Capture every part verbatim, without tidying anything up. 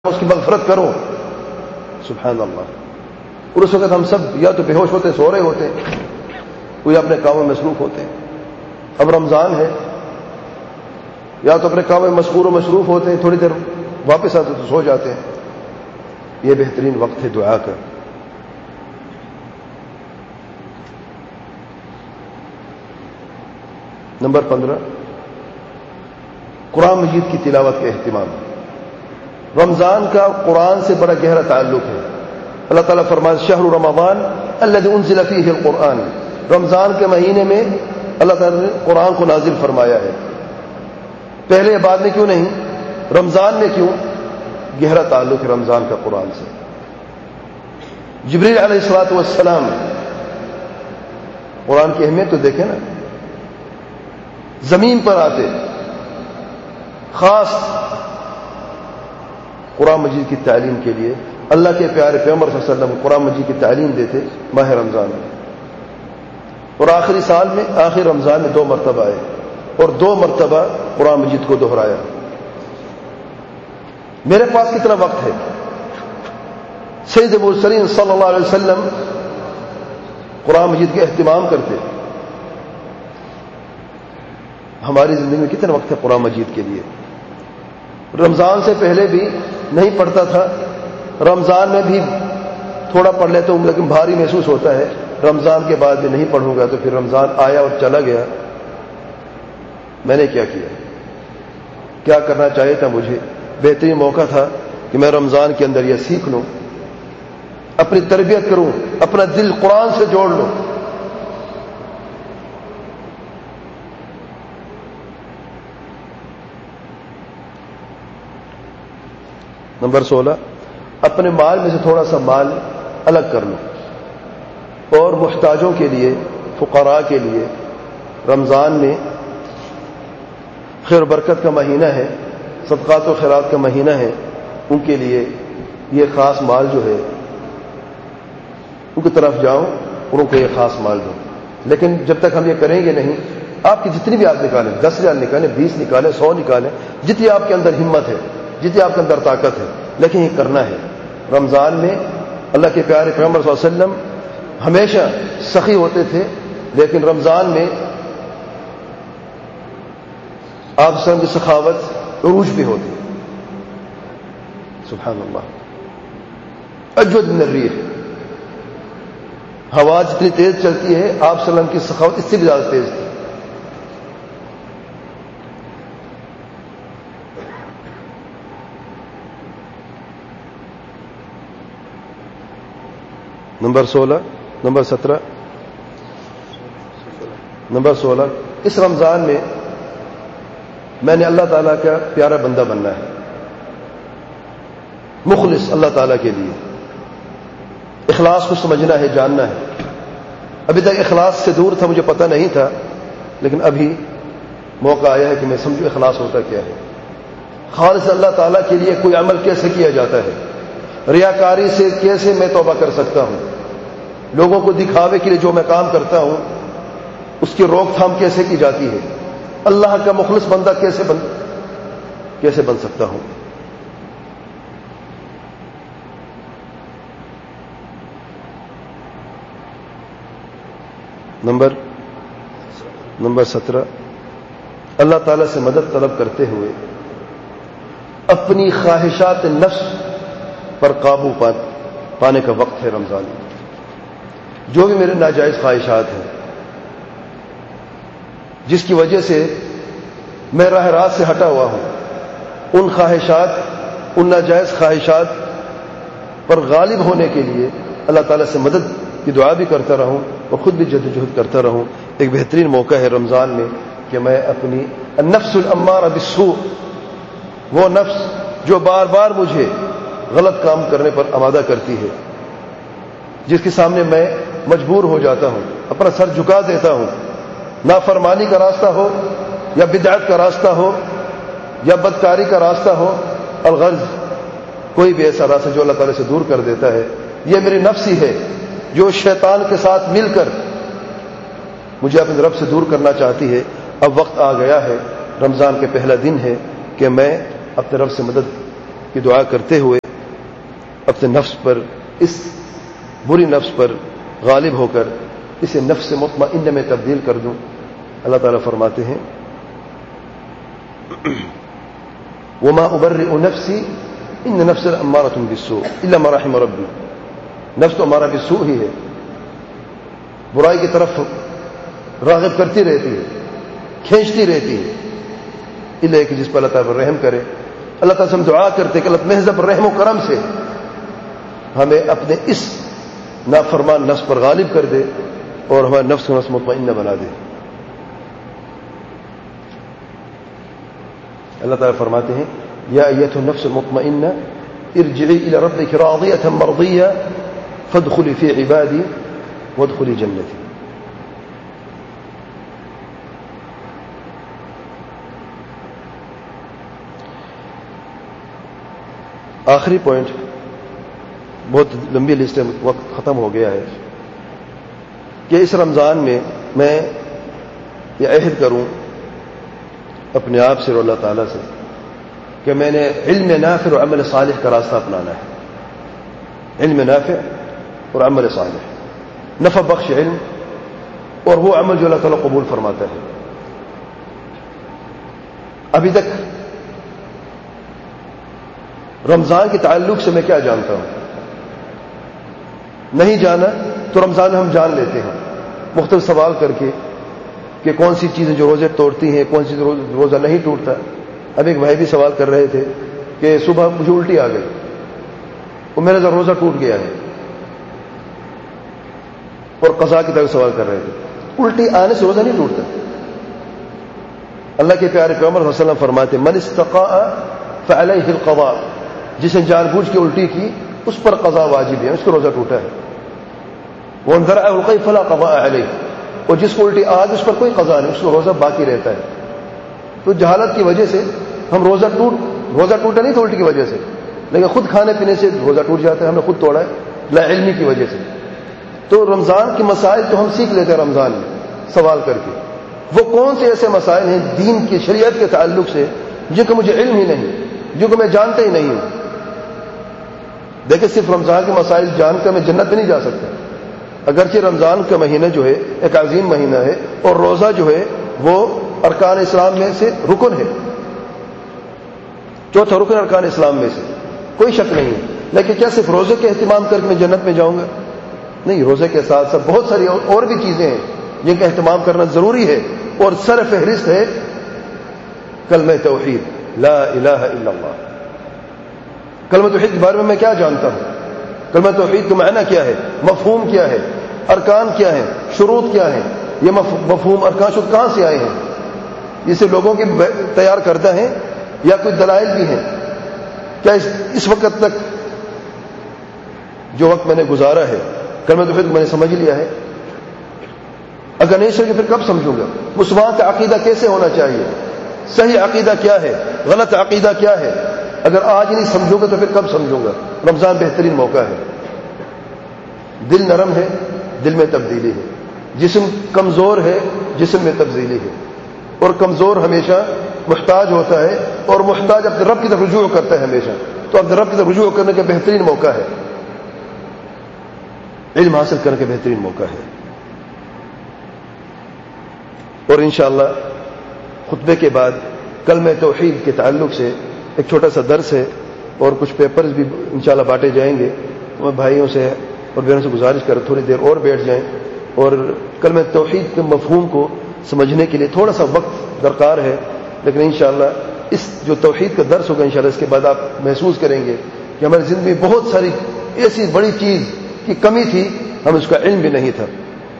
اس کی مغفرت کرو. سبحان اللہ. اور اس وقت ہم سب یا تو بے ہوش ہوتے سو رہے ہوتے, کوئی اپنے کاموں میں مصروف ہوتے. اب رمضان ہے, یا تو اپنے کاموں میں مشغول و مصروف ہوتے ہیں, تھوڑی دیر واپس آتے تو سو جاتے ہیں. یہ بہترین وقت ہے دعا کا. نمبر پندرہ, قرآن مجید کی تلاوت کا اہتمام. رمضان کا قرآن سے بڑا گہرا تعلق ہے. اللہ تعالیٰ فرمایا شہر رمضان الذی انزل فیہ القرآن, رمضان کے مہینے میں اللہ تعالیٰ نے قرآن کو نازل فرمایا ہے. پہلے بعد میں کیوں نہیں, رمضان میں کیوں؟ گہرا تعلق ہے رمضان کا قرآن سے. جبریل علیہ الصلوۃ والسلام, قرآن کی اہمیت تو دیکھیں نا, زمین پر آتے, خاص قرآن مجید کی تعلیم کے لیے. اللہ کے پیارے پیغمبر صلی اللہ علیہ وسلم قرآن مجید کی تعلیم دیتے ماہ رمضان میں, اور آخری سال میں آخر رمضان میں دو مرتبہ آئے, اور دو مرتبہ قرآن مجید کو دہرایا. میرے پاس کتنا وقت ہے؟ سید المرسلین صلی اللہ علیہ وسلم قرآن مجید کا اہتمام کرتے. ہماری زندگی میں کتنا وقت ہے قرآن مجید کے لیے؟ رمضان سے پہلے بھی نہیں پڑھتا تھا, رمضان میں بھی تھوڑا پڑھ لیتا ہوں لیکن بھاری محسوس ہوتا ہے. رمضان کے بعد بھی نہیں پڑھوں گا تو پھر رمضان آیا اور چلا گیا. میں نے کیا کیا؟ کیا کرنا چاہیے تھا مجھے؟ بہترین موقع تھا کہ میں رمضان کے اندر یہ سیکھ لوں, اپنی تربیت کروں, اپنا دل قرآن سے جوڑ لوں. نمبر سولہ, اپنے مال میں سے تھوڑا سا مال الگ کر لو, اور محتاجوں کے لیے, فقراء کے لیے. رمضان میں خیر و برکت کا مہینہ ہے, صدقات و خیرات کا مہینہ ہے, ان کے لیے یہ خاص مال جو ہے ان کی طرف جاؤ اور ان کو یہ خاص مال دو. لیکن جب تک ہم یہ کریں گے نہیں, آپ کی جتنی بھی آپ نکالیں, دس ہزار نکالیں, بیس نکالیں, سو نکالیں, جتنی آپ کے اندر ہمت ہے, جتنی آپ کے اندر طاقت ہے, لیکن یہ کرنا ہے. رمضان میں اللہ کے پیارے پیغمبر صلی اللہ علیہ وسلم ہمیشہ سخی ہوتے تھے, لیکن رمضان میں آپ وسلم کی سخاوت عروج بھی ہوتی. سبحان اللہ. اجود من الریح, ہوا جتنی تیز چلتی ہے آپ وسلم کی سخاوت اس سے بھی زیادہ تیز تھی. نمبر سولہ, نمبر سترہ, نمبر سولہ, اس رمضان میں میں نے اللہ تعالیٰ کا پیارا بندہ بننا ہے, مخلص اللہ تعالیٰ کے لیے. اخلاص کو سمجھنا ہے, جاننا ہے. ابھی تک اخلاص سے دور تھا, مجھے پتہ نہیں تھا, لیکن ابھی موقع آیا ہے کہ میں سمجھوں اخلاص ہوتا کیا ہے. خالص اللہ تعالیٰ کے لیے کوئی عمل کیسے کیا جاتا ہے, ریاکاری سے کیسے میں توبہ کر سکتا ہوں, لوگوں کو دکھاوے کے لیے جو میں کام کرتا ہوں اس کی روک تھام کیسے کی جاتی ہے, اللہ کا مخلص بندہ کیسے بن کیسے بن سکتا ہوں. نمبر نمبر سترہ, اللہ تعالی سے مدد طلب کرتے ہوئے اپنی خواہشات نفس پر قابو پانے کا وقت ہے رمضان. جو بھی میرے ناجائز خواہشات ہیں, جس کی وجہ سے میں راہ راست سے ہٹا ہوا ہوں, ان خواہشات, ان ناجائز خواہشات پر غالب ہونے کے لیے اللہ تعالیٰ سے مدد کی دعا بھی کرتا رہوں اور خود بھی جدوجہد کرتا رہوں. ایک بہترین موقع ہے رمضان میں کہ میں اپنی النفس الامارہ بالسوء, وہ نفس جو بار بار مجھے غلط کام کرنے پر آمادہ کرتی ہے, جس کے سامنے میں مجبور ہو جاتا ہوں, اپنا سر جھکا دیتا ہوں, نافرمانی کا راستہ ہو یا بدعت کا راستہ ہو یا بدکاری کا راستہ ہو, الغرض کوئی بھی ایسا راستہ جو اللہ تعالیٰ سے دور کر دیتا ہے, یہ میری نفس ہی ہے جو شیطان کے ساتھ مل کر مجھے اپنے رب سے دور کرنا چاہتی ہے. اب وقت آ گیا ہے, رمضان کے پہلا دن ہے کہ میں اپنے رب سے مدد کی دعا کرتے ہوئے اپنے نفس پر، اس بری نفس پر غالب ہو کر اسے نفس مطمئنہ میں تبدیل کر دوں۔ اللہ تعالیٰ فرماتے ہیں وما ابرئ نفسی ان نفس لامارۃ بالسوء الا ما رحم ربی، نفس تو ہمارا بالسوء ہی ہے، برائی کی طرف راغب کرتی رہتی ہے، کھینچتی رہتی ہے، الا کہ جس پر اللہ تعالیٰ رحم کرے۔ اللہ تعالیٰ سے ہم دعا کرتے کہ اللہ محض رحم و کرم سے ہمیں اپنے اس نافرمان نفس پر غالب کر دے اور ہمارے نفس کو نفس مطمئنہ بنا دے۔ اللہ تعالیٰ فرماتے ہیں یا ایتھا النفس المطمئنہ ارجعی الی ربک راضیۃ مرضیہ فادخلی فی عبادی وادخلی جنتی۔ آخری پوائنٹ، بہت لمبی لسٹ ہے، وقت ختم ہو گیا ہے، کہ اس رمضان میں میں یہ عہد کروں اپنے آپ سے اور اللہ تعالیٰ سے کہ میں نے علم نافع اور عمل صالح کا راستہ اپنانا ہے۔ علم نافع اور عمل صالح، نفع بخش علم اور وہ عمل جو اللہ تعالیٰ قبول فرماتا ہے۔ ابھی تک رمضان کے تعلق سے میں کیا جانتا ہوں؟ نہیں جانا تو رمضان ہم جان لیتے ہیں مختلف سوال کر کے کہ کون سی چیزیں جو روزے توڑتی ہیں، کون سی روزہ نہیں ٹوٹتا۔ اب ایک بھائی بھی سوال کر رہے تھے کہ صبح مجھے الٹی آ گئی، وہ میرا روزہ ٹوٹ گیا ہے، اور قضا کی طرف سوال کر رہے تھے۔ الٹی آنے سے روزہ نہیں ٹوٹتا۔ اللہ کے پیارے پیغمبر صلی اللہ علیہ وسلم فرماتے من استقاء فعلیہ القضاء، جس نے جان بوجھ کے الٹی کی اس پر قضا واجب ہے، اس کو روزہ ٹوٹا ہے۔ وَمَنْ ذَرَعَهُ الْقَيْء فَلَا قَضَاءَ عَلَيْهِ، اور جس کو الٹی آج اس پر کوئی قضا نہیں، اس کو روزہ باقی رہتا ہے۔ تو جہالت کی وجہ سے ہم روزہ ٹوٹ روزہ ٹوٹا نہیں تو الٹی کی وجہ سے، لیکن خود کھانے پینے سے روزہ ٹوٹ جاتا ہے، ہم نے خود توڑا ہے لا علمی کی وجہ سے۔ تو رمضان کے مسائل تو ہم سیکھ لیتے ہیں رمضان میں سوال کر کے، وہ کون سے ایسے مسائل ہیں دین کی شریعت کے تعلق سے جن کا مجھے علم ہی نہیں، جن کو میں جانتا ہی نہیں ہوں۔ دیکھیں صرف رمضان کے مسائل جان کر میں جنت میں نہیں جا سکتا، اگرچہ رمضان کا مہینہ جو ہے ایک عظیم مہینہ ہے اور روزہ جو ہے وہ ارکان اسلام میں سے رکن ہے، چوتھا رکن ارکان اسلام میں سے، کوئی شک نہیں ہے۔ لیکن کیا صرف روزے کے اہتمام کر کے میں جنت میں جاؤں گا؟ نہیں، روزے کے ساتھ ساتھ بہت ساری اور بھی چیزیں ہیں جن کا اہتمام کرنا ضروری ہے، اور سر فہرست ہے کلمہ توحید لا الہ الا اللہ۔ کلمہ توحید کے بارے میں میں کیا جانتا ہوں؟ کلمہ توحید کا معنی کیا ہے؟ مفہوم کیا ہے؟ ارکان کیا ہیں؟ شروط کیا ہیں؟ یہ مفہوم ارکان شروط کہاں سے آئے ہیں؟ یہ صرف لوگوں کی تیار کردہ ہیں یا کوئی دلائل بھی ہیں؟ کیا اس, اس وقت تک جو وقت میں نے گزارا ہے کلمہ توحید کو میں نے سمجھ لیا ہے؟ اگر نہیں سمجھے پھر کب سمجھوں گا؟ مسلمان کا عقیدہ کیسے ہونا چاہیے؟ صحیح عقیدہ کیا ہے؟ غلط عقیدہ کیا ہے؟ اگر آج نہیں سمجھوں گا تو پھر کب سمجھوں گا؟ رمضان بہترین موقع ہے، دل نرم ہے، دل میں تبدیلی ہے، جسم کمزور ہے، جسم میں تبدیلی ہے، اور کمزور ہمیشہ محتاج ہوتا ہے، اور محتاج اپنے رب کی طرف رجوع کرتا ہے ہمیشہ، تو اپنے رب کی طرف رجوع کرنے کا بہترین موقع ہے، علم حاصل کرنے کا بہترین موقع ہے۔ اور انشاءاللہ خطبے کے بعد کلمہ توحید کے تعلق سے ایک چھوٹا سا درس ہے اور کچھ پیپرز بھی انشاءاللہ بانٹے جائیں گے۔ میں بھائیوں سے اور بہنوں سے گزارش کر تھوڑی دیر اور بیٹھ جائیں اور کلمہ توحید کے مفہوم کو سمجھنے کے لیے تھوڑا سا وقت درکار ہے، لیکن انشاءاللہ اس جو توحید کا درس ہوگا انشاءاللہ اس کے بعد آپ محسوس کریں گے کہ ہماری زندگی میں بہت ساری ایسی بڑی چیز کی کمی تھی، ہم اس کا علم بھی نہیں تھا۔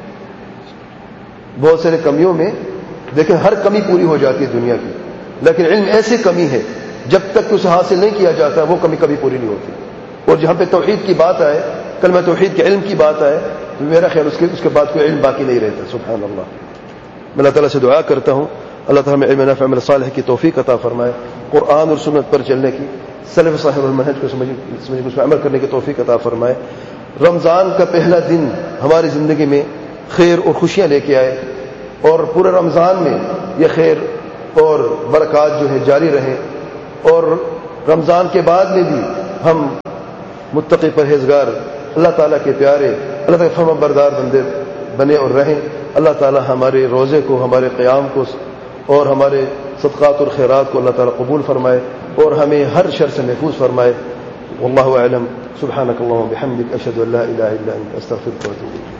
بہت سارے کمیوں میں دیکھیں ہر کمی پوری ہو جاتی ہے دنیا کی، لیکن علم ایسی کمی ہے جب تک اسے حاصل نہیں کیا جاتا وہ کمی کبھی پوری نہیں ہوتی۔ اور جہاں پہ توحید کی بات آئے، کلمہ توحید کے علم کی بات آئے، تو میرا خیال اس کے اس کے بعد کوئی علم باقی نہیں رہتا۔ سبحان اللہ۔ میں اللہ تعالیٰ سے دعا کرتا ہوں اللہ تعالیٰ ہمیں علم نافع عمل صالح کی توفیق عطا فرمائے، قرآن اور سنت پر چلنے کی، سلف صالح المنہج کو سمجھ سمجھ اس میں عمل کرنے کی توفیق عطا فرمائے۔ رمضان کا پہلا دن ہماری زندگی میں خیر اور خوشیاں لے کے آئے، اور پورے رمضان میں یہ خیر اور برکات جو ہے جاری رہیں، اور رمضان کے بعد میں بھی ہم متقی پرہیزگار اللہ تعالیٰ کے پیارے اللہ تعالیٰ کے فرما بردار بندے بنے اور رہیں. اللہ تعالیٰ ہمارے روزے کو ہمارے قیام کو اور ہمارے صدقات اور خیرات کو اللہ تعالیٰ قبول فرمائے اور ہمیں ہر شر سے محفوظ فرمائے. واللہ اعلم. سبحانک اللہم بحمدک اشہد ان لا الہ الا انت استغفرک واتوب الیک.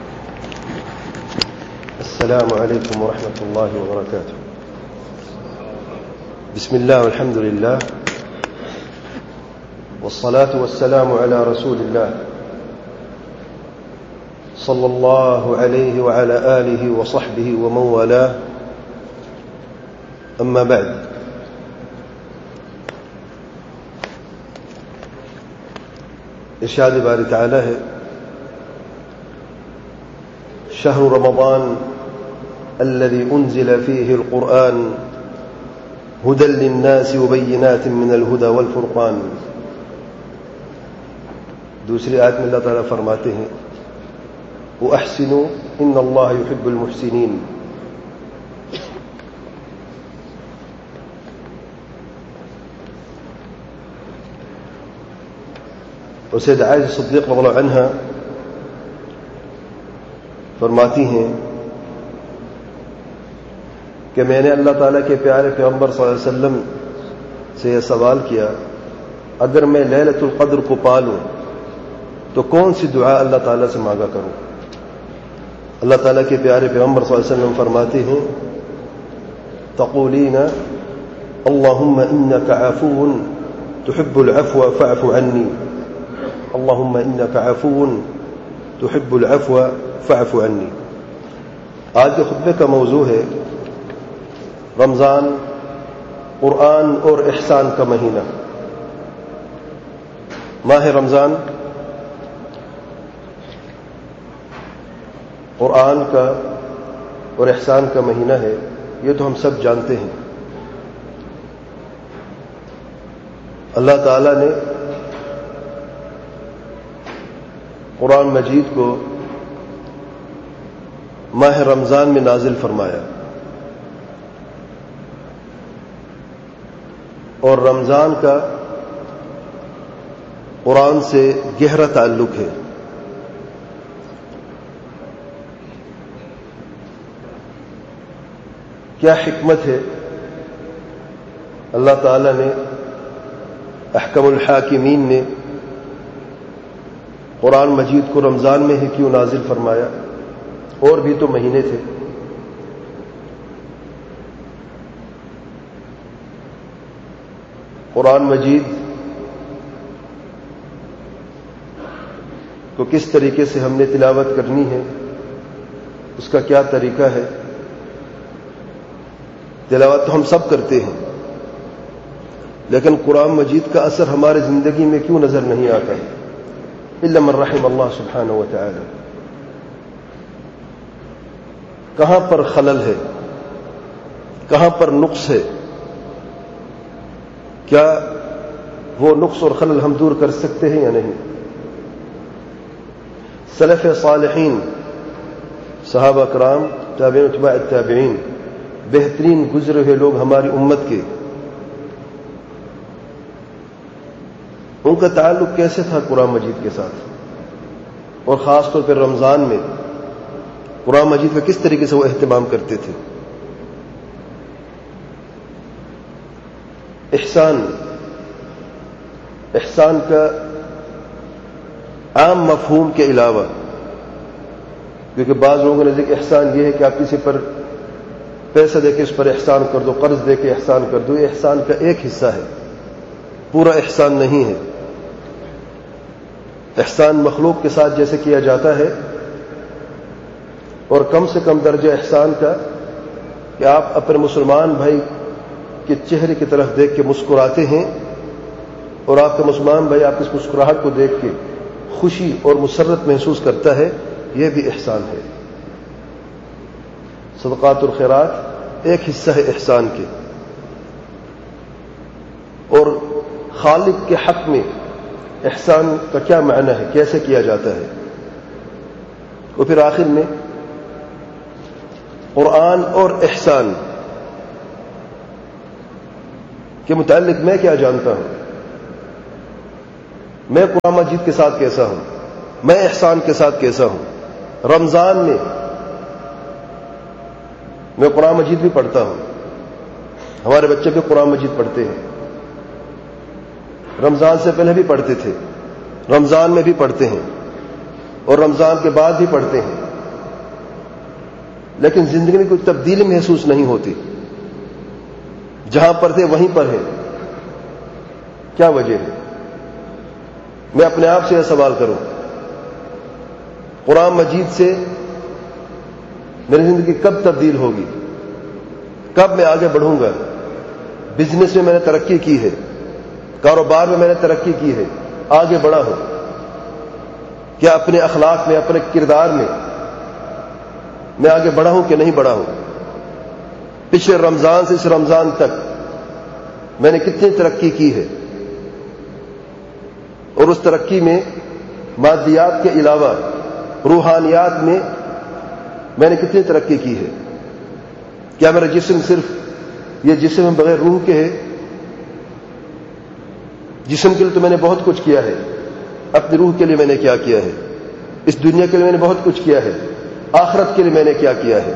السلام علیکم ورحمۃ اللہ وبرکاتہ. بسم اللہ والحمد للہ والصلاة والسلام على رسول الله صلى الله عليه وعلى آله وصحبه ومن والاه. أما بعد، ارشاد باری تعالی ہے شهر رمضان الذي أنزل فيه القرآن هدى للناس وبينات من الهدى والفرقان. دوسری آیت میں اللہ تعالیٰ فرماتے ہیں وَأَحْسِنُوا إِنَّ اللَّهَ يُحِبُّ الْمُحْسِنِينَ. اور سید عائشہ صدیق رضی اللہ عنہا فرماتی ہیں کہ میں نے اللہ تعالیٰ کے پیارے پیغمبر صلی اللہ علیہ وسلم سے یہ سوال کیا اگر میں لیلۃ القدر کو پالوں تو کون سی دعا اللہ تعالیٰ سے مانگا کروں؟ اللہ تعالیٰ کے پیارے پیغمبر صلی اللہ علیہ وسلم فرماتے ہیں تقولین اللہم انک عفو تحب العفو فاعف عنی. اللہم انک عفو تحب العفو فاعف عنی. آج کے خطبے کا موضوع ہے رمضان، قرآن اور احسان کا مہینہ. ماہ رمضان قرآن کا اور احسان کا مہینہ ہے، یہ تو ہم سب جانتے ہیں. اللہ تعالیٰ نے قرآن مجید کو ماہ رمضان میں نازل فرمایا اور رمضان کا قرآن سے گہرا تعلق ہے. کیا حکمت ہے اللہ تعالیٰ نے احکم الحاکمین میں قرآن مجید کو رمضان میں ہی کیوں نازل فرمایا؟ اور بھی تو مہینے تھے. قرآن مجید کو کس طریقے سے ہم نے تلاوت کرنی ہے، اس کا کیا طریقہ ہے؟ تلاوت تو ہم سب کرتے ہیں، لیکن قرآن مجید کا اثر ہمارے زندگی میں کیوں نظر نہیں آتا ہے؟ الا من رحم اللہ سبحانہ و تعالی. کہاں پر خلل ہے، کہاں پر نقص ہے؟ کیا وہ نقص اور خلل ہم دور کر سکتے ہیں یا نہیں؟ سلف صالحین، صحابہ کرام، تابعین اتباع التابعین، بہترین گزرے ہوئے لوگ ہماری امت کے، ان کا تعلق کیسے تھا قرآن مجید کے ساتھ؟ اور خاص طور پر رمضان میں قرآن مجید کا کس طریقے سے وہ اہتمام کرتے تھے؟ احسان احسان کا عام مفہوم کے علاوہ، کیونکہ بعض لوگوں نے ذکر احسان یہ ہے کہ آپ کسی پر پیسہ دے کے اس پر احسان کر دو، قرض دے کے احسان کر دو، یہ احسان کا ایک حصہ ہے، پورا احسان نہیں ہے. احسان مخلوق کے ساتھ جیسے کیا جاتا ہے، اور کم سے کم درجہ احسان کا کہ آپ اپنے مسلمان بھائی کے چہرے کی طرف دیکھ کے مسکراتے ہیں اور آپ کا مسلمان بھائی آپ کی اس مسکراہٹ کو دیکھ کے خوشی اور مسرت محسوس کرتا ہے، یہ بھی احسان ہے. صدقات اور خیرات ایک حصہ ہے احسان کے. اور خالق کے حق میں احسان کا کیا معنی ہے، کیسے کیا جاتا ہے؟ اور پھر آخر میں قرآن اور احسان کے متعلق میں کیا جانتا ہوں؟ میں قرآن مجید کے ساتھ کیسا ہوں، میں احسان کے ساتھ کیسا ہوں۔ رمضان میں میں قرآن مجید بھی پڑھتا ہوں، ہمارے بچے بھی قرآن مجید پڑھتے ہیں، رمضان سے پہلے بھی پڑھتے تھے، رمضان میں بھی پڑھتے ہیں اور رمضان کے بعد بھی پڑھتے ہیں، لیکن زندگی میں کوئی تبدیلی محسوس نہیں ہوتی۔ جہاں پڑھتے وہیں پڑھے، کیا وجہ ہے؟ میں اپنے آپ سے یہ سوال کروں، قرآن مجید سے میری زندگی کب تبدیل ہوگی؟ کب میں آگے بڑھوں گا؟ بزنس میں میں نے ترقی کی ہے، کاروبار میں میں نے ترقی کی ہے، آگے بڑھا ہوں، کیا اپنے اخلاق میں، اپنے کردار میں میں آگے بڑھا ہوں کہ نہیں بڑھا ہوں؟ پچھلے رمضان سے اس رمضان تک میں نے کتنی ترقی کی ہے، اور اس ترقی میں مادیات کے علاوہ روحانیات میں میں نے کتنی ترقی کی ہے؟ کیا میرا جسم صرف یہ جسم بغیر روح کے ہے؟ جسم کے لیے تو میں نے بہت کچھ کیا ہے، اپنی روح کے لیے میں نے کیا کیا ہے؟ اس دنیا کے لیے میں نے بہت کچھ کیا ہے، آخرت کے لیے میں نے کیا کیا ہے؟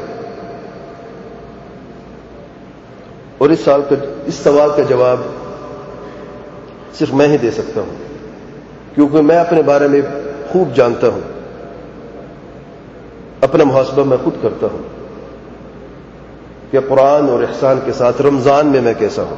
اور اس سال کا اس سوال کا جواب صرف میں ہی دے سکتا ہوں، کیونکہ میں اپنے بارے میں خوب جانتا ہوں، اپنا محاسبہ میں خود کرتا ہوں کہ قرآن اور احسان کے ساتھ رمضان میں میں کیسا ہوں۔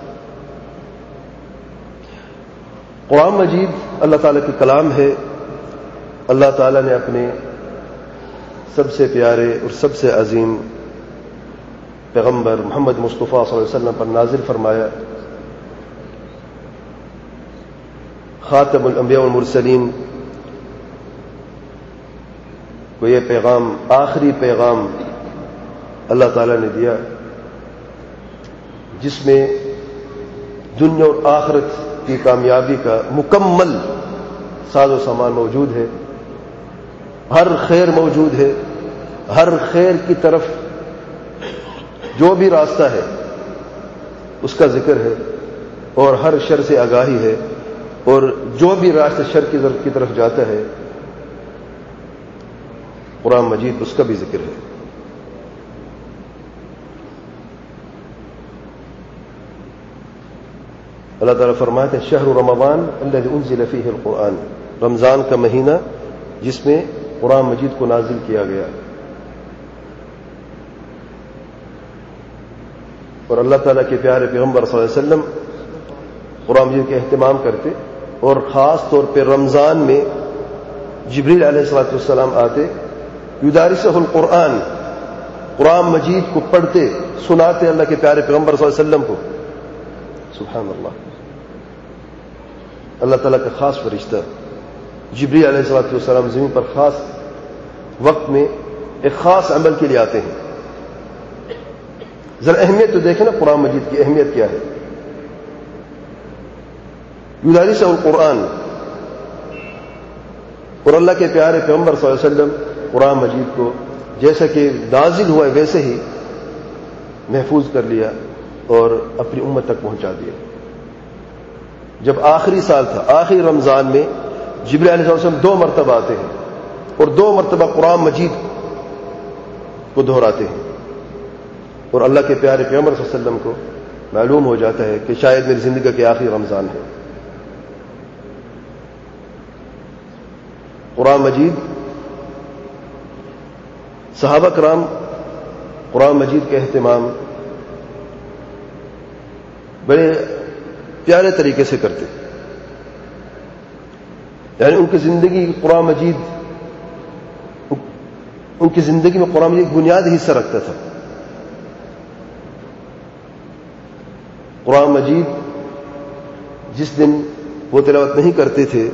قرآن مجید اللہ تعالیٰ کی کلام ہے، اللہ تعالیٰ نے اپنے سب سے پیارے اور سب سے عظیم پیغمبر محمد مصطفیٰ صلی اللہ علیہ وسلم پر نازل فرمایا۔ خاتم الانبیاء والمرسلین کو یہ پیغام، آخری پیغام اللہ تعالیٰ نے دیا، جس میں دنیا اور آخرت کی کامیابی کا مکمل ساز و سامان موجود ہے، ہر خیر موجود ہے، ہر خیر کی طرف جو بھی راستہ ہے اس کا ذکر ہے، اور ہر شر سے آگاہی ہے، اور جو بھی راستہ شر کی طرف جاتا ہے قرآن مجید اس کا بھی ذکر ہے۔ اللہ تعالیٰ فرماتے ہیں شہر رمضان الذی انزل فیہ القرآن، رمضان کا مہینہ جس میں قرآن مجید کو نازل کیا گیا۔ اور اللہ تعالیٰ کے پیارے پیغمبر صلی اللہ علیہ وسلم قرآن مجید کے اہتمام کرتے، اور خاص طور پہ رمضان میں جبریل علیہ الصلوۃ والسلام آتے، یدارسہ القرآن، قرآن مجید کو پڑھتے سناتے اللہ کے پیارے پیغمبر صلی اللہ علیہ وسلم کو۔ سبحان اللہ، اللہ تعالیٰ کا خاص فرشتہ جبریل علیہ الصلوۃ والسلام زمین پر خاص وقت میں ایک خاص عمل کے لیے آتے ہیں۔ ذرا اہمیت تو دیکھیں نا، قرآن مجید کی اہمیت کیا ہے۔ یدارسہ القرآن، اور اللہ کے پیارے پیغمبر صلی اللہ علیہ وسلم قرآن مجید کو جیسا کہ نازل ہوا ہے ویسے ہی محفوظ کر لیا اور اپنی امت تک پہنچا دیا۔ جب آخری سال تھا، آخری رمضان میں جبریل علیہ السلام دو مرتبہ آتے ہیں اور دو مرتبہ قرآن مجید کو دہراتے ہیں، اور اللہ کے پیارے پیغمبر صلی اللہ علیہ وسلم کو معلوم ہو جاتا ہے کہ شاید میری زندگی کے آخری رمضان ہے۔ قرآن مجید، صحابہ کرام قرآن مجید کے اہتمام بڑے پیارے طریقے سے کرتے، یعنی ان کی زندگی قرآن مجید ان کی زندگی میں قرآن مجید بنیادی حصہ رکھتا تھا۔ قرآن مجید جس دن وہ تلاوت نہیں کرتے تھے،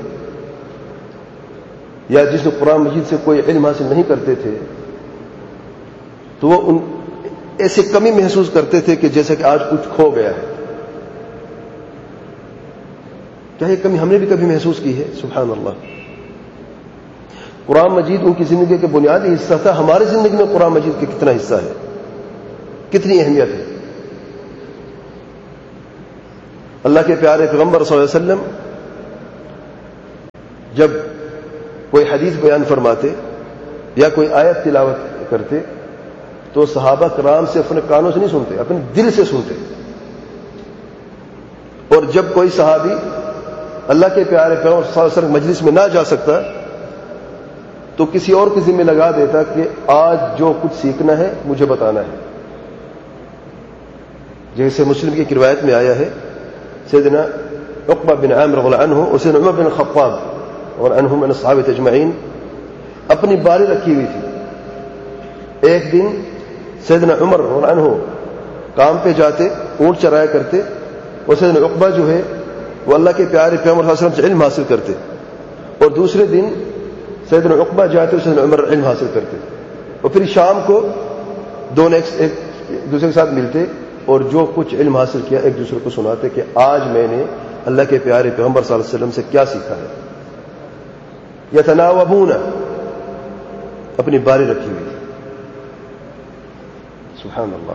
یا جس دن قرآن مجید سے کوئی علم حاصل نہیں کرتے تھے، تو وہ ان ایسی کمی محسوس کرتے تھے کہ جیسے کہ آج کچھ کھو گیا ہے۔ کیا یہ کمی ہم نے بھی کبھی محسوس کی ہے؟ سبحان اللہ، قرآن مجید ان کی زندگی کے بنیادی حصہ تھا۔ ہماری زندگی میں قرآن مجید کا کتنا حصہ ہے، کتنی اہمیت ہے؟ اللہ کے پیارے پیغمبر صلی اللہ علیہ وسلم جب کوئی حدیث بیان فرماتے یا کوئی آیت تلاوت کرتے تو صحابہ کرام سے اپنے کانوں سے نہیں سنتے، اپنے دل سے سنتے. اور جب کوئی صحابی اللہ کے پیارے پیغمبر صلی اللہ علیہ وسلم مجلس میں نہ جا سکتا تو کسی اور کے ذمہ لگا دیتا کہ آج جو کچھ سیکھنا ہے مجھے بتانا ہے. جیسے مسلم کی روایت میں آیا ہے، سیدنا عقبہ بن عامر رضی اللہ عنہ اور سیدنا عمر بن الخطاب اور عنہم من الصحابہ اجمعین اپنی باری رکھی ہوئی تھی. ایک دن سیدنا عمر رضی اللہ عنہ کام پہ جاتے، اونٹ چرایا کرتے، اور سیدنا عقبہ جو ہے وہ اللہ کے پیارے پیغمبر صلی اللہ علیہ وسلم سے علم حاصل کرتے. اور دوسرے دن سیدنا عقبہ جاتے اور سیدنا عمر علم حاصل کرتے. اور پھر شام کو دونوں ایک دوسرے کے ساتھ ملتے اور جو کچھ علم حاصل کیا ایک دوسرے کو سناتے کہ آج میں نے اللہ کے پیارے پیغمبر صلی اللہ علیہ وسلم سے کیا سیکھا ہے. یتناوبون، اپنی باری رکھی ہوئی تھی. سبحان اللہ.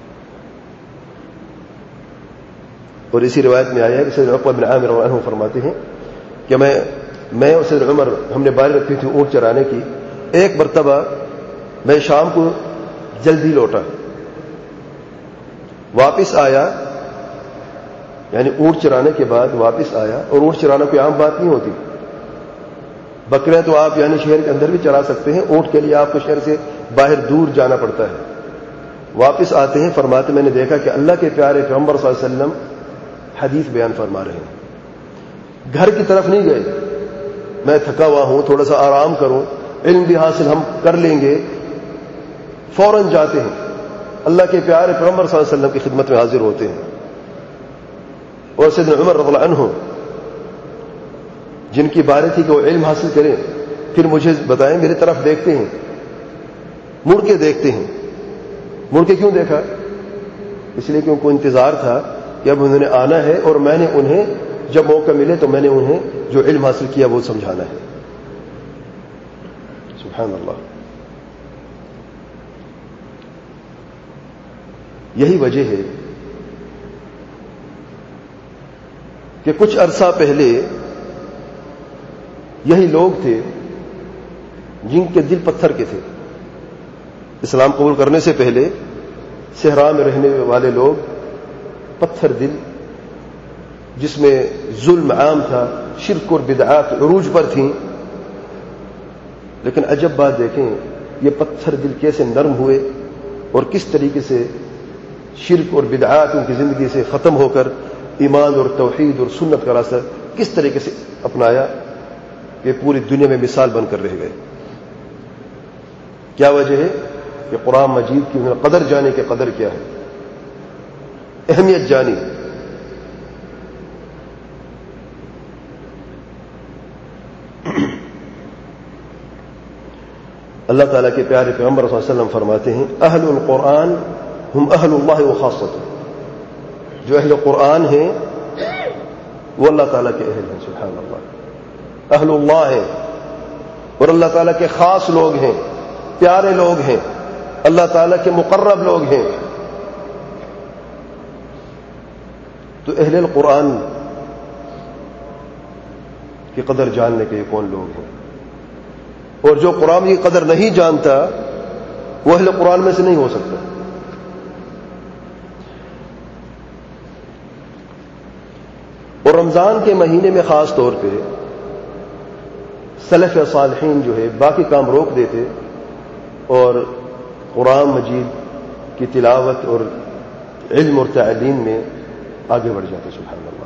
اور اسی روایت میں آیا ہے کہ سیدنا عقبہ بن عامر رضی اللہ عنہ فرماتے ہیں کہ میں میں اور سیدنا عمر ہم نے باری رکھی تھی اونٹ چرانے کی. ایک مرتبہ میں شام کو جلدی لوٹا، واپس آیا، یعنی اونٹ چرانے کے بعد واپس آیا. اور اونٹ چرانا کوئی عام بات نہیں ہوتی. بکرے تو آپ یعنی شہر کے اندر بھی چرا سکتے ہیں، اونٹ کے لیے آپ کو شہر سے باہر دور جانا پڑتا ہے. واپس آتے ہیں، فرماتے میں نے دیکھا کہ اللہ کے پیارے پیغمبر صلی اللہ علیہ وسلم حدیث بیان فرما رہے ہیں. گھر کی طرف نہیں گئے، میں تھکا ہوا ہوں، تھوڑا سا آرام کروں، علم بھی حاصل ہم کر لیں گے. فوراً جاتے ہیں، اللہ کے پیارے پیغمبر صلی اللہ علیہ وسلم کی خدمت میں حاضر ہوتے ہیں. اور سیدنا عمر رضی اللہ عنہ جن کی باری تھی کہ وہ علم حاصل کریں، پھر مجھے بتائیں، میری طرف دیکھتے ہیں، مڑ کے دیکھتے ہیں. مڑ کے کیوں دیکھا؟ اس لیے کہ ان کو انتظار تھا کہ اب انہوں نے آنا ہے اور میں نے انہیں جب موقع ملے تو میں نے انہیں جو علم حاصل کیا وہ سمجھانا ہے. سبحان اللہ. یہی وجہ ہے کہ کچھ عرصہ پہلے یہی لوگ تھے جن کے دل پتھر کے تھے. اسلام قبول کرنے سے پہلے صحرا میں رہنے والے لوگ پتھر دل، جس میں ظلم عام تھا، شرک اور بدعات عروج پر تھیں. لیکن عجب بات دیکھیں، یہ پتھر دل کیسے نرم ہوئے اور کس طریقے سے شرک اور بدعات ان کی زندگی سے ختم ہو کر ایمان اور توحید اور سنت کا راستہ کس طریقے سے اپنایا کہ پوری دنیا میں مثال بن کر رہ گئے. کیا وجہ ہے؟ کہ قرآن مجید کی انہوں نے قدر جانے کی قدر کیا ہے، اہمیت جانی. اللہ تعالیٰ کے پیارے پیغمبر صلی اللہ علیہ وسلم فرماتے ہیں اہل القرآن ہم اہل اللہ و خاصۃ. جو اہل قرآن ہیں وہ اللہ تعالیٰ کے اہل ہیں. سبحان اللہ. اہل اللہ ہیں اور اللہ تعالیٰ کے خاص لوگ ہیں، پیارے لوگ ہیں، اللہ تعالیٰ کے مقرب لوگ ہیں. تو اہل القرآن کی قدر جاننے کے یہ کون لوگ ہیں؟ اور جو قرآن کی قدر نہیں جانتا وہ اہل قرآن میں سے نہیں ہو سکتا. اور رمضان کے مہینے میں خاص طور پہ سلف صالحین جو ہے باقی کام روک دیتے اور قرآن مجید کی تلاوت اور علم اور تعلیم میں آگے بڑھ جاتے. سبحان اللہ.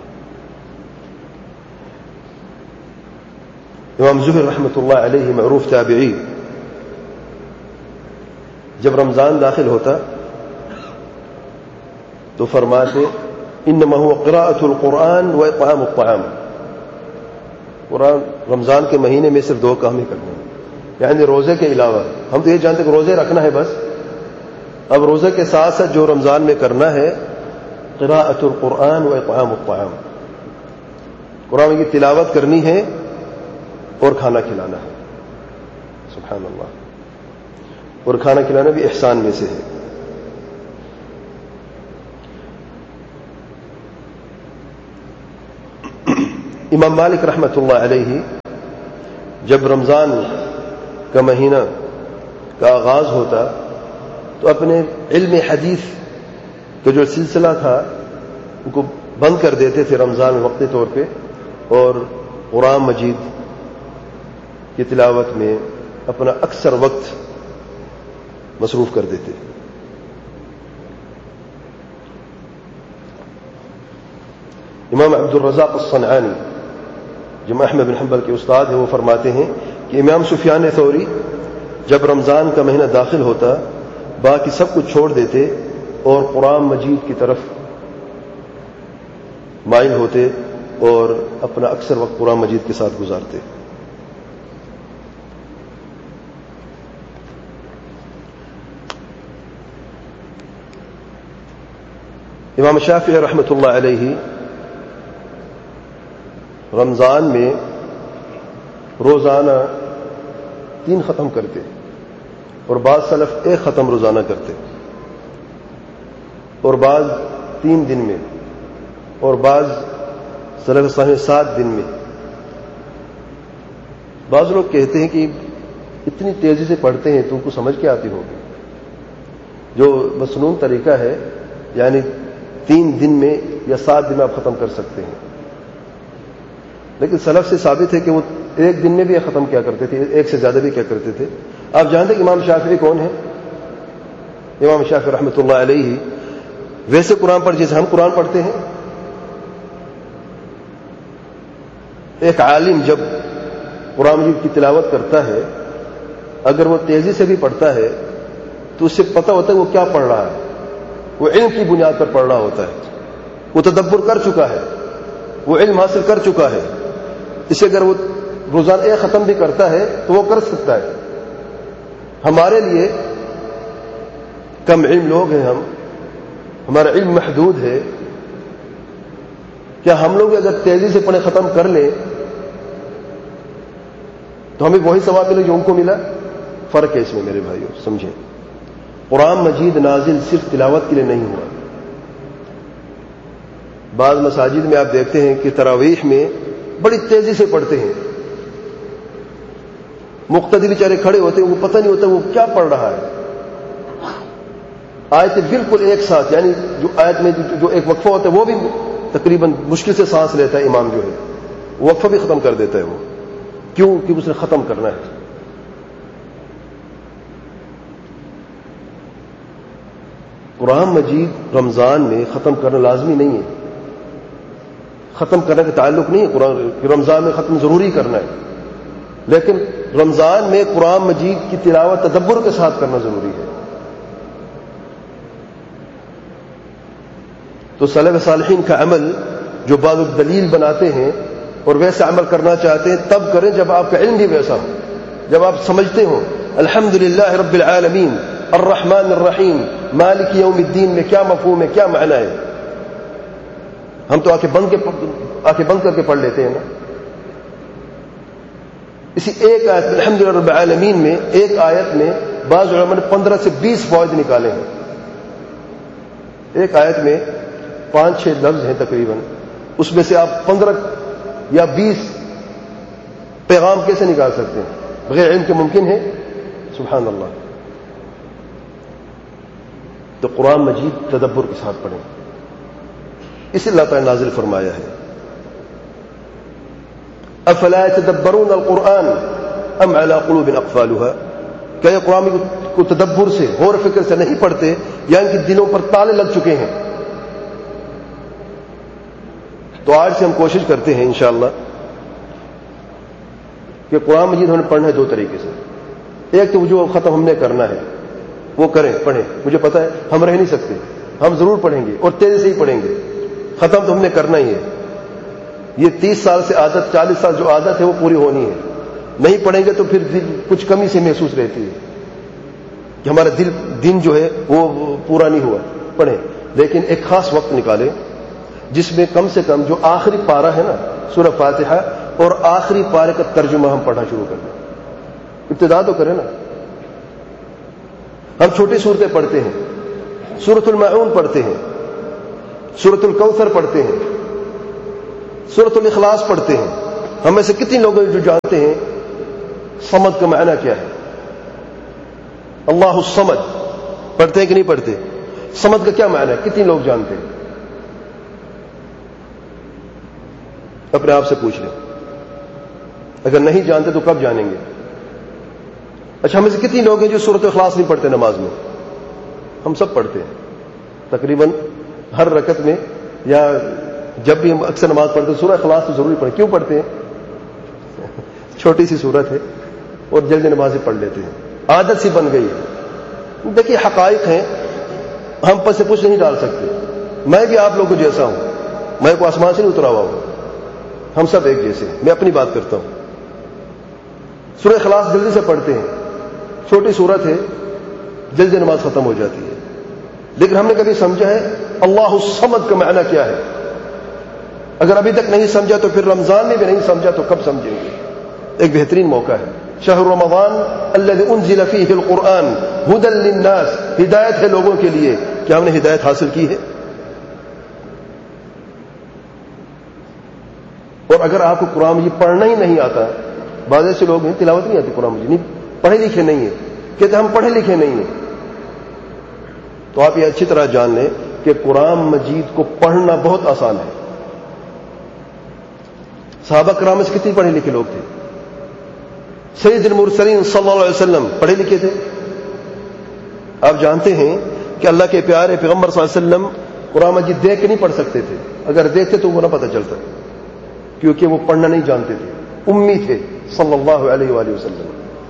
امام زہری رحمۃ اللہ علیہ معروف تابعی، جب رمضان داخل ہوتا تو فرماتے انما هو قراءة القرآن واطعام الطعام. قرآن رمضان کے مہینے میں صرف دو کام ہی کرنے ہیں، یعنی روزے کے علاوہ. ہم تو یہ جانتے کہ روزے رکھنا ہے بس، اب روزے کے ساتھ ساتھ جو رمضان میں کرنا ہے قراءة القرآن واطعام الطعام. قرآن کی تلاوت کرنی ہے اور کھانا کھلانا ہے. سبحان اللہ. اور کھانا کھلانا بھی احسان میں سے ہے. امام مالک رحمۃ اللہ علیہ جب رمضان کا مہینہ کا آغاز ہوتا تو اپنے علم حدیث کا جو سلسلہ تھا ان کو بند کر دیتے تھے رمضان میں وقتی طور پہ، اور قرآن مجید کی تلاوت میں اپنا اکثر وقت مصروف کر دیتے۔ امام عبد الرزاق الصنعانی جو احمد بن حنبل کے استاد ہیں، وہ فرماتے ہیں کہ امام سفیان ثوری جب رمضان کا مہینہ داخل ہوتا باقی سب کچھ چھوڑ دیتے اور قرآن مجید کی طرف مائل ہوتے اور اپنا اکثر وقت قرآن مجید کے ساتھ گزارتے۔ امام شافعی رحمۃ اللہ علیہ رمضان میں روزانہ تین ختم کرتے اور بعض سلف ایک ختم روزانہ کرتے، اور بعض تین دن میں، اور بعض سلف صالح سات دن میں۔ بعض لوگ کہتے ہیں کہ اتنی تیزی سے پڑھتے ہیں تم کو سمجھ کے آتی ہوگی، جو مسنون طریقہ ہے یعنی تین دن میں یا سات دن میں آپ ختم کر سکتے ہیں، لیکن سلف سے ثابت ہے کہ وہ ایک دن میں بھی ختم کیا کرتے تھے، ایک سے زیادہ بھی کیا کرتے تھے۔ آپ جانتے کہ امام شافعی کون ہیں؟ امام شافعی رحمۃ اللہ علیہ ویسے قرآن پڑھ جیسے ہم قرآن پڑھتے ہیں۔ ایک عالم جب قرآن مجید کی تلاوت کرتا ہے اگر وہ تیزی سے بھی پڑھتا ہے تو اس سے پتہ ہوتا ہے وہ کیا پڑھ رہا ہے، وہ علم کی بنیاد پر پڑھ رہا ہوتا ہے، وہ تدبر کر چکا ہے، وہ علم حاصل کر چکا ہے۔ اسے اگر وہ روزانہ ایک ختم بھی کرتا ہے تو وہ کر سکتا ہے۔ ہمارے لیے کم علم لوگ ہیں، ہم ہمارا علم محدود ہے، کیا ہم لوگ اگر تیزی سے پڑھے ختم کر لیں تو ہمیں وہی ثواب ملے جو ان کو ملا؟ فرق ہے اس میں میرے بھائیوں، سمجھیں۔ قرآن مجید نازل صرف تلاوت کے لیے نہیں ہوا۔ بعض مساجد میں آپ دیکھتے ہیں کہ تراویح میں بڑی تیزی سے پڑھتے ہیں، مقتدی بیچارے کھڑے ہوتے ہیں، وہ پتہ نہیں ہوتا وہ کیا پڑھ رہا ہے۔ آیتیں بالکل ایک ساتھ، یعنی جو آیت میں جو ایک وقفہ ہوتا ہے وہ بھی تقریباً مشکل سے سانس لیتا ہے امام، جو ہے وقفہ بھی ختم کر دیتا ہے وہ، کیوں کہ اس نے ختم کرنا ہے۔ قرآن مجید رمضان میں ختم کرنا لازمی نہیں ہے، ختم کرنے کا تعلق نہیں ہے قرآن کہ رمضان میں ختم ضروری کرنا ہے، لیکن رمضان میں قرآن مجید کی تلاوت تدبر کے ساتھ کرنا ضروری ہے۔ تو سلف صالحین کا عمل جو بعض دلیل بناتے ہیں اور ویسا عمل کرنا چاہتے ہیں تب کریں جب آپ کا علم بھی ویسا ہو، جب آپ سمجھتے ہو الحمدللہ رب العالمین الرحمن الرحیم مالک یوم الدین میں کیا مفہوم ہے، کیا معنی ہے۔ ہم تو آنکھیں بند کے آنکھیں بند کر کے پڑھ لیتے ہیں نا۔ اسی ایک آیت میں الحمدللہ رب العالمین میں ایک آیت میں بعض علماء نے پندرہ سے بیس فوائد نکالے ہیں۔ ایک آیت میں پانچ چھ لفظ ہیں تقریباً، اس میں سے آپ پندرہ یا بیس پیغام کیسے نکال سکتے ہیں؟ بغیر علم کے ممکن ہے؟ سبحان اللہ۔ تو قرآن مجید تدبر کے ساتھ پڑھیں، اس اللہ تعالی نازل فرمایا ہے افلا يتدبرون القرآن ام على قلوب اقفالها، کہ یہ قرآن کو تدبر سے غور و فکر سے نہیں پڑھتے یا ان کے دلوں پر تالے لگ چکے ہیں۔ تو آج سے ہم کوشش کرتے ہیں انشاءاللہ کہ قرآن مجید ہمیں پڑھنا ہے دو طریقے سے۔ ایک تو جو ختم ہم نے کرنا ہے وہ کریں، پڑھیں، مجھے پتہ ہے ہم رہ نہیں سکتے، ہم ضرور پڑھیں گے اور تیزی سے ہی پڑھیں گے، ختم تو ہم نے کرنا ہی ہے۔ یہ تیس سال سے عادت، چالیس سال جو عادت ہے وہ پوری ہونی ہے۔ نہیں پڑھیں گے تو پھر دل کچھ کمی سے محسوس رہتی ہے کہ ہمارا دل دن جو ہے وہ پورا نہیں ہوا۔ پڑھیں، لیکن ایک خاص وقت نکالیں جس میں کم سے کم جو آخری پارہ ہے نا سورہ فاتحہ اور آخری پارے کا ترجمہ ہم پڑھنا شروع کر دیں۔ ابتدا تو کریں نا۔ ہم چھوٹی صورتیں پڑھتے ہیں، سورۃ الماعون پڑھتے ہیں، سورۃ الکوثر پڑھتے ہیں، سورۃ الاخلاص پڑھتے ہیں۔ ہم میں سے کتنے لوگ جو جانتے ہیں صمد کا معنی کیا ہے؟ اللہ الصمد پڑھتے ہیں کہ نہیں پڑھتے؟ صمد کا کیا معنی ہے؟ کتنے لوگ جانتے ہیں؟ اپنے آپ سے پوچھ لیں. اگر نہیں جانتے تو کب جانیں گے؟ اچھا، ہم سے کتنے لوگ ہیں جو سورۃ اخلاص نہیں پڑھتے نماز میں؟ ہم سب پڑھتے ہیں تقریباً ہر رکعت میں، یا جب بھی ہم اکثر نماز پڑھتے ہیں سورہ اخلاص تو ضروری پڑھیں. کیوں پڑھتے ہیں؟ چھوٹی سی سورت ہے اور جلدی نمازیں پڑھ لیتے ہیں، عادت سی بن گئی ہے. دیکھیے حقائق ہیں، ہم پر سے کچھ نہیں ڈال سکتے. میں بھی آپ لوگوں جیسا ہوں، میں کو آسمان سے نہیں اترا ہوا ہوں، ہم سب ایک جیسے ہیں. میں اپنی بات کرتا ہوں. سورہ اخلاص جلدی سے پڑھتے ہیں، چھوٹی سورت ہے، جلدی نماز ختم ہو جاتی ہے. لیکن ہم نے کبھی سمجھا ہے اللہ الصمد کا معنی کیا ہے؟ اگر ابھی تک نہیں سمجھا تو پھر رمضان میں بھی نہیں سمجھا تو کب سمجھیں گے؟ ایک بہترین موقع ہے. شہر رمضان الذي انزل فيه القرآن هدى للناس، ہدایت ہے لوگوں کے لیے. کیا ہم نے ہدایت حاصل کی ہے؟ اور اگر آپ کو قرآن مجید پڑھنا ہی نہیں آتا، بعض ایسے لوگ ہیں تلاوت نہیں آتی قرآن مجید، نہیں پڑھے لکھے نہیں ہیں، کہتے ہم پڑھے لکھے نہیں ہیں، تو آپ یہ اچھی طرح جان لیں کہ قرآن مجید کو پڑھنا بہت آسان ہے. صحابہ کرام میں سے کتنے پڑھے لکھے لوگ تھے؟ سید المرسلین صلی اللہ علیہ وسلم پڑھے لکھے تھے. آپ جانتے ہیں کہ اللہ کے پیارے پیغمبر صلی اللہ علیہ وسلم قرآن مجید دیکھ کے نہیں پڑھ سکتے تھے. اگر دیکھتے تو وہ نہ پتہ چلتا، کیونکہ وہ پڑھنا نہیں جانتے تھے، امی تھے صلی اللہ علیہ وآلہ وسلم.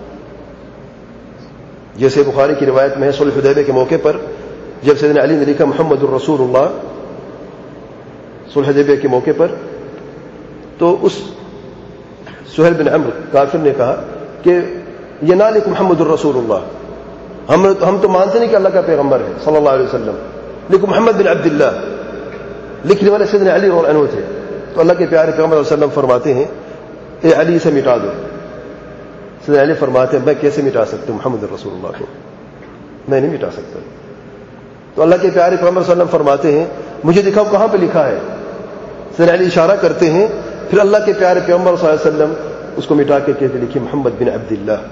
جیسے بخاری کی روایت میں ہے صلح حدیبیہ کے موقع پر جب سیدنا علی نے لکھا محمد الرسول اللہ صلح حدیبیہ کے موقع پر، تو اس سہیل بن عمرو کافر نے کہا کہ یہ نہ لکھ محمد الرسول اللہ، ہم ہم تو مانتے نہیں کہ اللہ کا پیغمبر ہے صلی اللہ علیہ وسلم، لیکن محمد بن عبد اللہ. لکھنے والے سیدنا علی رضی اللہ عنہ تھے. تو اللہ کے پیارے پیغمبر صلی اللہ علیہ وسلم فرماتے ہیں اے علی سے مٹا دو. سیدنا علی فرماتے ہیں میں کیسے مٹا سکتا ہوں محمد الرسول اللہ کو، میں نہیں مٹا سکتا. تو اللہ کے پیارے پیغمبر صلی اللہ علیہ وسلم فرماتے ہیں مجھے دکھاؤ کہاں پہ لکھا ہے. سیدنا علی اشارہ کرتے ہیں، پھر اللہ کے پیارے پیغمبر صلی اللہ علیہ وسلم اس کو مٹا کے کہتے لکھیے محمد بن عبد اللہ.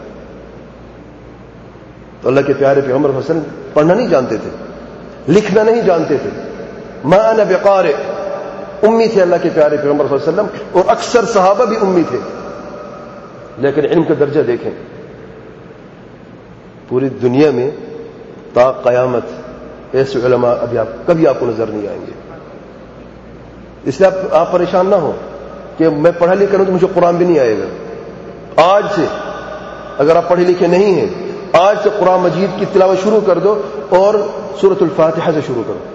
تو اللہ کے پیارے پیغمبر صلی اللہ علیہ وسلم پڑھنا نہیں جانتے تھے، لکھنا نہیں جانتے تھے. ما انا بقارئ، امی تھے اللہ کے پیارے پیغمبر صلی اللہ علیہ وسلم، اور اکثر صحابہ بھی امی تھے. لیکن علم کا درجہ دیکھیں، پوری دنیا میں تا قیامت ایسے علماء ابھی آپ کبھی آپ کو نظر نہیں آئیں گے. اس لیے آپ, آپ پریشان نہ ہو کہ میں پڑھا لکھا ہوں تو مجھے قرآن بھی نہیں آئے گا. آج سے اگر آپ پڑھے لکھے نہیں ہیں، آج سے قرآن مجید کی تلاوت شروع کر دو اور سورۃ الفاتحہ سے شروع کرو،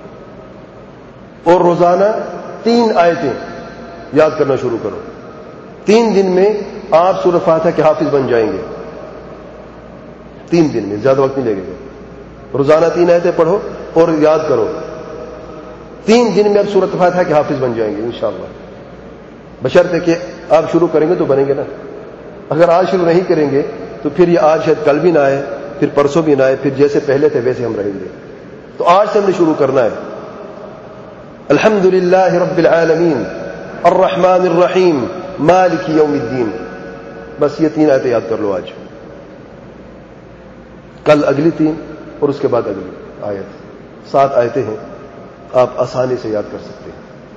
اور روزانہ تین آیتیں یاد کرنا شروع کرو. تین دن میں آپ سورۃ فاتحہ کے حافظ بن جائیں گے. تین دن میں، زیادہ وقت نہیں لگے گا. روزانہ تین آیتیں پڑھو اور یاد کرو. تین دن میں آپ سورۃ فاتحہ کے حافظ بن جائیں گے انشاءاللہ. بشرطے کہ آپ شروع کریں گے تو بنیں گے نا. اگر آج شروع نہیں کریں گے تو پھر یہ آج شاید کل بھی نہ آئے، پھر پرسوں بھی نہ آئے، پھر جیسے پہلے تھے ویسے ہم رہیں گے. تو آج سے ہم نے شروع کرنا ہے. الحمد للہ رب العالمین الرحمن الرحیم مالک یوم الدین. بس یہ تین آیتیں یاد کر لو آج، کل اگلی تین اور اس کے بعد اگلی آیت. سات آیتیں ہیں، آپ آسانی سے یاد کر سکتے ہیں.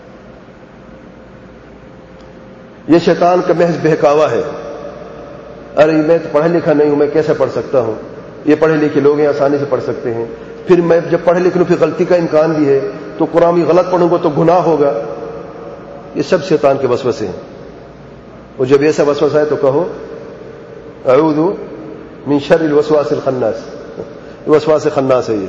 یہ شیطان کا محض بہکاوا ہے. ارے میں تو پڑھا لکھا نہیں ہوں، میں کیسے پڑھ سکتا ہوں؟ یہ پڑھے لکھے لوگ ہیں، آسانی سے پڑھ سکتے ہیں. پھر میں جب پڑھے لکھ لوں پھر غلطی کا امکان بھی ہے، تو قرآن بھی غلط پڑھوں گا تو گناہ ہوگا. یہ سب شیطان کے وسوسے ہیں. اور جب ایسا وسوسہ ہے تو کہو اعوذ من شر الوسواس الخناس. وسواس خناس ہے یہ.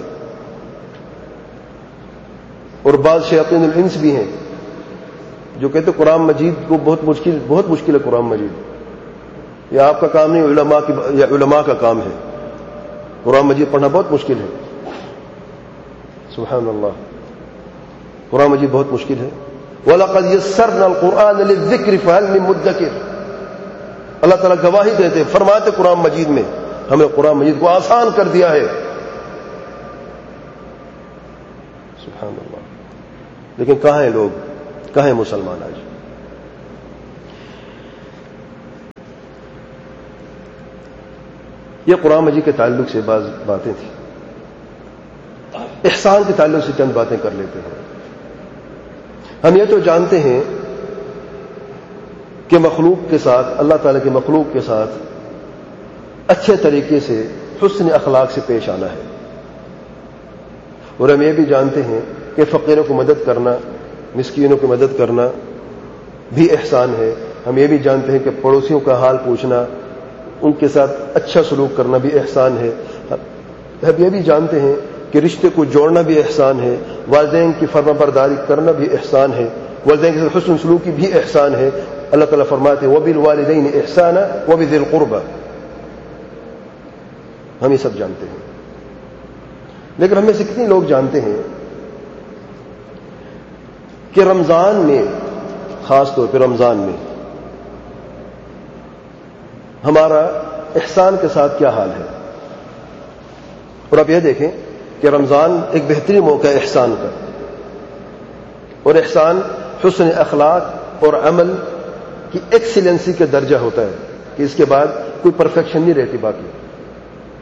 اور بعض شیاطین الانس بھی ہیں جو کہتے قرآن مجید کو بہت مشکل بہت مشکل ہے قرآن مجید. یہ آپ کا کام نہیں، علماء کی یا علماء کا کام ہے. قرآن مجید پڑھنا بہت مشکل ہے. سبحان اللہ، قرآن مجید بہت مشکل ہے. وَلَقَدْ يَسَّرْنَا الْقُرْآنَ لِلذِّكْرِ فَهَلْ مِن مُدَّكِرٍ. اللہ تعالیٰ گواہی دیتے فرماتے قرآن مجید میں ہم نے قرآن مجید کو آسان کر دیا ہے. سبحان اللہ. لیکن کہاں ہیں لوگ، کہاں ہیں مسلمان آج؟ یہ قرآن مجید کے تعلق سے بعض باتیں تھیں. احسان کے تعلق سے چند باتیں کر لیتے ہیں. ہم یہ تو جانتے ہیں کہ مخلوق کے ساتھ، اللہ تعالیٰ کے مخلوق کے ساتھ اچھے طریقے سے حسن اخلاق سے پیش آنا ہے. اور ہم یہ بھی جانتے ہیں کہ فقیروں کو مدد کرنا، مسکینوں کی مدد کرنا بھی احسان ہے. ہم یہ بھی جانتے ہیں کہ پڑوسیوں کا حال پوچھنا، ان کے ساتھ اچھا سلوک کرنا بھی احسان ہے. ہم یہ بھی جانتے ہیں کہ رشتے کو جوڑنا بھی احسان ہے. والدین کی فرما برداری کرنا بھی احسان ہے. والدین کے ساتھ حسن سلوکی بھی احسان ہے. اللہ تعالیٰ فرماتے ہیں وَبِالْوَالِدَيْنِ إِحْسَانًا وَبِذِي الْقُرْبَى. ہم یہ سب جانتے ہیں. لیکن ہم میں سے کتنے لوگ جانتے ہیں کہ رمضان میں، خاص طور پہ رمضان میں ہمارا احسان کے ساتھ کیا حال ہے؟ اور آپ یہ دیکھیں کہ رمضان ایک بہترین موقع ہے احسان کا. اور احسان حسن اخلاق اور عمل کی ایکسیلنسی کا درجہ ہوتا ہے کہ اس کے بعد کوئی پرفیکشن نہیں رہتی باقی.